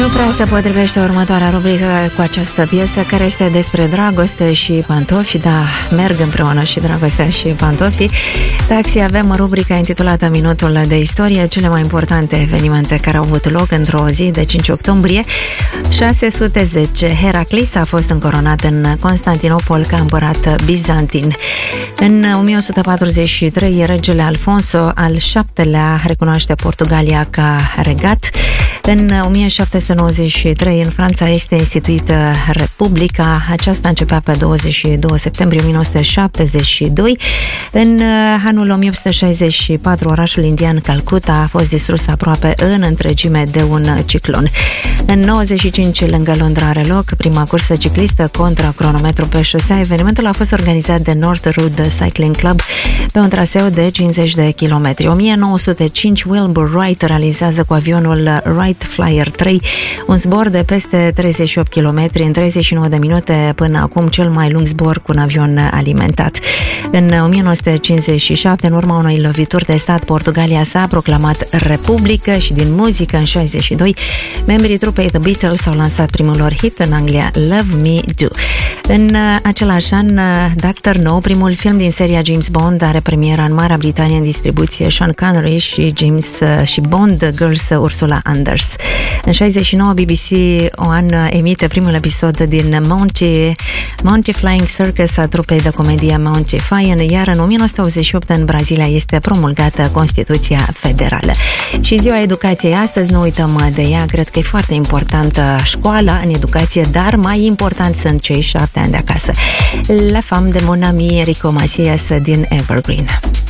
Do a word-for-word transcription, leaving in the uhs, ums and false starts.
Nu prea se potrivește următoarea rubrică cu această piesă, care este despre dragoste și pantofi. Da, merg împreună și dragostea și pantofii. Taxi, avem rubrica intitulată Minutul de istorie, cele mai importante evenimente care au avut loc într-o zi de cinci octombrie. șase sute zece, Heraclis a fost încoronat în Constantinopol ca împărat bizantin. În o mie o sută patruzeci și trei, regele Alfonso al șaptelea recunoaște Portugalia ca regat. În o mie șapte sute nouăzeci și trei, în Franța, este instituită Republica. Aceasta începea pe douăzeci și doi septembrie o mie nouă sute șaptezeci și doi. În anul o mie opt sute șaizeci și patru, orașul indian Calcuta a fost distrus aproape în întregime de un ciclon. În nouăzeci și cinci, lângă Londra, are loc prima cursă ciclistă contra cronometru pe șosea. Evenimentul a fost organizat de North Road Cycling Club pe un traseu de cincizeci de kilometri. o mie nouă sute cinci, Wilbur Wright realizează cu avionul Wright Flyer trei un zbor de peste treizeci și opt de kilometri în treizeci și nouă de minute, până acum cel mai lung zbor cu un avion alimentat. În o mie nouă sute cincizeci și șapte, în urma unei lovituri de stat, Portugalia s-a proclamat republică și din muzică, în șaizeci și doi, membrii trupei The Beatles au lansat primul lor hit în Anglia, Love Me Do. În același an, doctor No, primul film din seria James Bond, are premiera în Marea Britanie în distribuție, Sean Connery și James și Bond Girls Ursula Anders. În șaizeci și nouă, B B C One emite primul episod din Monty, Monty Flying Circus a trupei de comedie Monty Python, iar în o mie nouă sute optzeci și opt, în Brazilia, este promulgată Constituția Federală. Și ziua educației astăzi, nu uităm de ea, cred că e foarte importantă școala în educație, dar mai important sunt cei șapte ani de acasă. La femme de mon ami Enrico Macias din Evergreen.